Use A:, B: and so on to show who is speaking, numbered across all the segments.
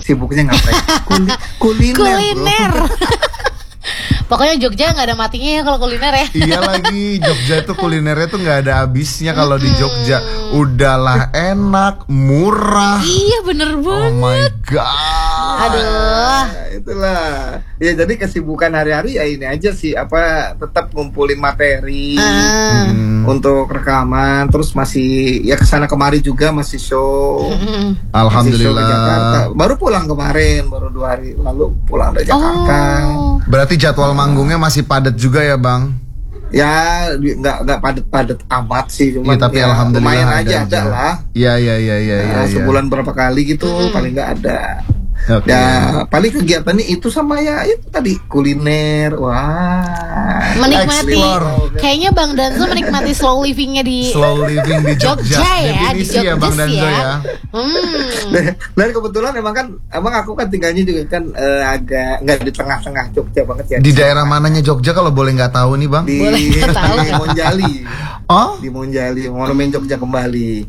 A: sibuknya ngapain?
B: Kuliner. Pokoknya Jogja nggak ada matinya ya kalau kuliner ya.
C: Iya lagi, Jogja itu kulinernya tuh nggak ada habisnya kalau di Jogja. Udahlah enak, murah.
B: Iya bener
C: Oh
B: banget.
C: my god.
B: Aduh.
A: Itulah. Ya jadi kesibukan hari-hari ya ini aja sih, tetap ngumpulin materi untuk rekaman, terus masih ya kesana kemari juga masih show. Masih show ke Jakarta.
C: Alhamdulillah.
A: Baru pulang kemarin, baru 2 hari lalu pulang dari Jakarta.
C: Berarti jadwal manggungnya masih padat juga ya Bang?
A: Ya nggak padat-padat amat sih,
C: Iya,
A: cuman
C: tapi
A: ya,
C: alhamdulillah
A: lumayan aja lah.
C: Iya.
A: Sebulan berapa kali gitu paling nggak ada.
C: Oke.
A: Ya paling kegiatannya itu sama ya itu tadi kuliner. Wah,
B: Menikmati.
C: Explore.
B: Kayaknya Bang Danzo menikmati slow livingnya di
C: Slow living di Jogja.
B: Jogja ya, di
C: Definisi ya Bang
B: Jogja
C: Danzo
B: ya.
C: ya.
A: Dan kebetulan emang aku kan tinggalnya juga kan agak nggak di tengah-tengah Jogja banget ya.
C: Di daerah mananya Jogja kalau boleh nggak tahu nih Bang?
A: Di
B: Boleh nggak tahu.
A: di Monjali.
C: Oh?
A: Di Monjali, Monumen Jogja Kembali.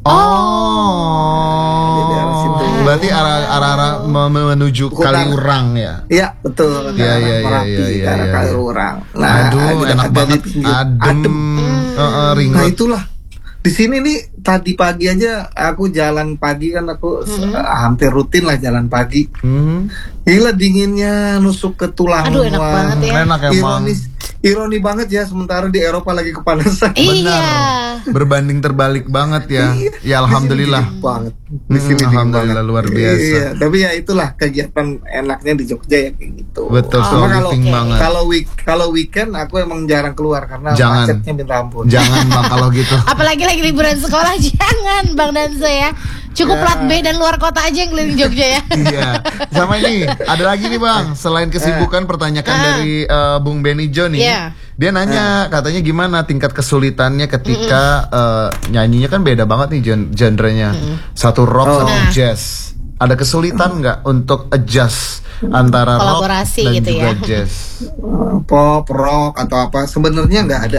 C: Oh.
A: Di daerah situ.
C: Berarti arah menuju
A: Kota-
C: Kaliurang ya.
A: Iya betul.
C: Iya, iya,
A: Merapi,
C: iya, iya,
A: daerah
C: iya.
A: Kaliurang.
C: Aduh, enak
A: ada
C: banget.
A: di pinggir.
C: Adem. Ringot.
A: Nah itulah. Di sini nih tadi pagi aja aku jalan pagi kan aku hampir rutin lah jalan pagi. Gila dinginnya nusuk ke tulang.
B: Aduh, enak
A: Wah,
B: banget ya.
C: Enak emang.
A: Ironi banget ya, sementara di Eropa lagi kepanasan.
B: Iya.
C: Berbanding terbalik banget ya. Ya alhamdulillah.
A: Dingin banget. Di sini dingin
C: Alhamdulillah,
A: banget.
C: luar biasa.
A: Iya, tapi ya itulah kegiatan enaknya di Jogja ya kayak gitu.
C: Betul,
A: Cuma
C: slow
A: kalau
C: living banget.
A: kalau weekend aku emang jarang keluar karena
C: Jangan.
A: macetnya minta ampun.
C: Jangan Bang kalau gitu.
B: Apalagi lagi liburan sekolah, jangan Bang Danzo ya. Cukup plat B dan luar kota aja yang keliling Jogja ya.
C: Iya. Sama ini, ada lagi nih Bang. Selain kesibukan pertanyaan dari Bung Benny Jo nih.
B: Iya.
C: Dia nanya katanya gimana tingkat kesulitannya ketika nyanyinya kan beda banget nih genrenya. Satu rock satu jazz. Ada kesulitan nggak untuk adjust antara rock
B: Kolaborasi
C: dan
B: gitu
C: juga
B: ya.
C: jazz?
A: Pop, rock atau apa sebenarnya nggak ada.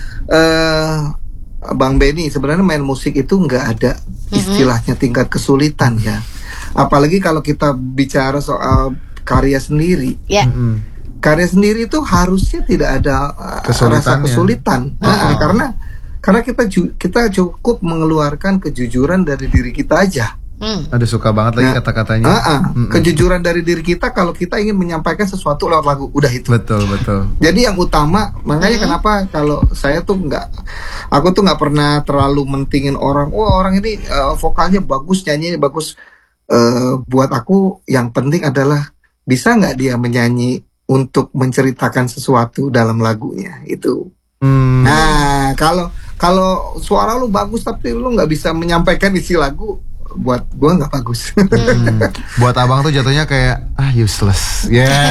A: Bang Benny sebenarnya main musik itu nggak ada istilahnya tingkat kesulitan ya. Apalagi kalau kita bicara soal karya sendiri.
B: Ya.
A: Karya sendiri itu harusnya tidak ada rasa
C: Kesulitannya.
A: kesulitan. Karena kita cukup mengeluarkan kejujuran dari diri kita aja.
C: Ada suka banget lagi kata-katanya.
A: Kejujuran dari diri kita kalau kita ingin menyampaikan sesuatu lewat lagu, udah itu.
C: Betul.
A: Jadi yang utama, makanya kenapa kalau saya tuh aku tuh nggak pernah terlalu mentingin orang. Oh orang ini vokalnya bagus, nyanyinya bagus. Buat aku yang penting adalah bisa nggak dia menyanyi untuk menceritakan sesuatu dalam lagunya itu. Nah kalau suara lu bagus tapi lu nggak bisa menyampaikan isi lagu, buat gua nggak bagus.
C: Buat abang tuh jatuhnya kayak useless.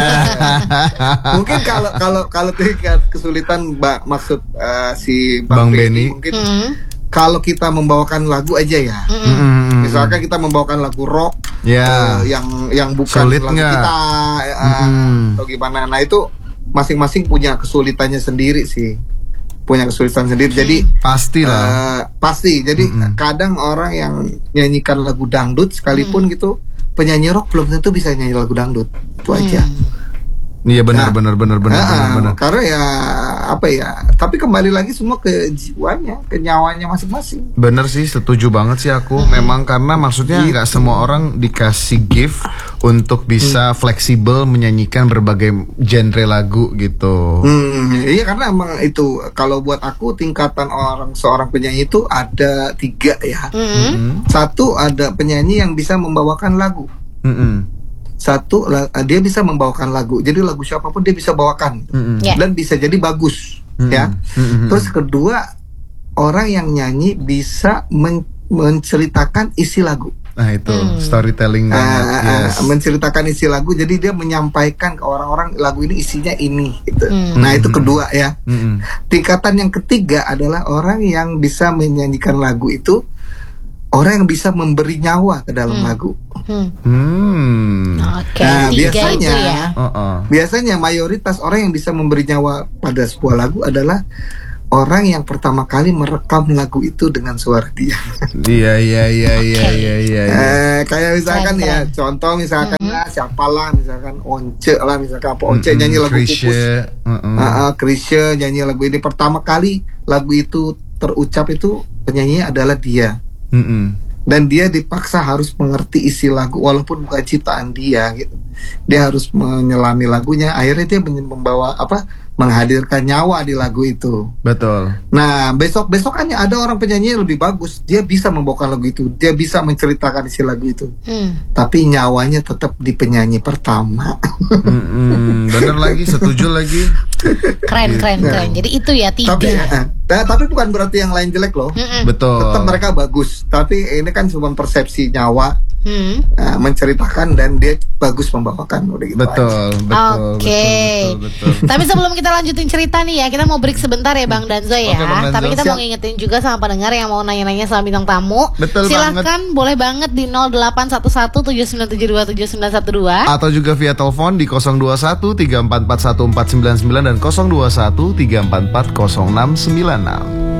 A: Mungkin kalau tingkat kesulitan maksud si
C: Bang
A: Benny
C: Benny.
A: mungkin kalau kita membawakan lagu aja ya. Misalkan kita membawakan lagu rock yang bukan
C: Sulit
A: lagu
C: nggak?
A: kita atau gimana. Nah itu masing-masing punya kesulitannya sendiri sih. Punya kesulitan sendiri. Jadi
C: Pastilah.
A: pasti. Jadi kadang orang yang nyanyikan lagu dangdut sekalipun gitu, penyanyi rock belum tentu bisa nyanyi lagu dangdut. Itu aja.
C: Iya benar.
A: Karena ya apa ya? Tapi kembali lagi semua ke jiwanya, ke nyawanya masing-masing.
C: Bener sih, setuju banget sih aku. Memang karena maksudnya nggak semua orang dikasih gift untuk bisa fleksibel menyanyikan berbagai genre lagu gitu.
A: Iya karena emang itu kalau buat aku tingkatan seorang penyanyi itu ada 3 ya. Satu ada penyanyi yang bisa membawakan lagu. Satu dia bisa membawakan lagu, jadi lagu siapapun dia bisa bawakan dan bisa jadi bagus ya. Terus kedua orang yang nyanyi bisa menceritakan isi lagu.
C: Nah itu storytelling banget.
A: Menceritakan isi lagu, jadi dia menyampaikan ke orang-orang lagu ini isinya ini gitu. Nah itu kedua ya. Tingkatan yang ketiga adalah orang yang bisa menyanyikan lagu itu orang yang bisa memberi nyawa ke dalam lagu.
B: Oke,
A: Nah,
B: tiga itu ya.
A: biasanya mayoritas orang yang bisa memberi nyawa pada sebuah lagu adalah orang yang pertama kali merekam lagu itu dengan suara dia.
C: Iya.
A: Kayak misalkan
B: Keren,
A: ya,
B: keren.
A: contoh misalkan siapalah, misalkan Once lah, misalkan apa Once nyanyi lagu Pupus. Chrisye nyanyi lagu ini pertama kali lagu itu terucap itu penyanyinya adalah dia. Dan dia dipaksa harus mengerti isi lagu walaupun bukan ciptaan dia gitu. Dia harus menyelami lagunya, akhirnya dia membawa menghadirkan nyawa di lagu itu.
C: Betul.
A: Nah, besok-besokannya ada orang penyanyi yang lebih bagus, dia bisa membawakan lagu itu, dia bisa menceritakan isi lagu itu. Tapi nyawanya tetap di penyanyi pertama.
C: Bener lagi, setuju lagi.
B: Keren. Jadi itu ya tiga.
A: Tapi bukan berarti yang lain jelek loh.
C: Betul.
A: Tetap mereka bagus. Tapi ini kan cuma persepsi nyawa. Menceritakan dan dia bagus membawakan, udah gitu
C: Betul.
B: Oke. Tapi sebelum kita lanjutin cerita nih ya, kita mau break sebentar ya Bang Danzo ya.
C: Oke, Bang Danzo.
B: Tapi kita mau ngingetin juga sama pendengar yang mau nanya-nanya sama bintang tamu.
C: Betul
B: Silahkan boleh banget di 081179727912
C: atau juga via telepon di 021 3441 499 dan 021 344 0696.